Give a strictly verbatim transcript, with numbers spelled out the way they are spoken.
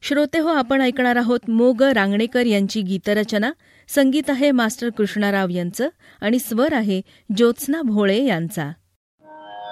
श्रोते हो, आपण ऐकणार आहोत मोग रांगणेकर यांची गीतरचना. संगीत आहे मास्टर कृष्णाराव यांचं आणि स्वर आहे ज्योत्स्ना भोळे यांचा.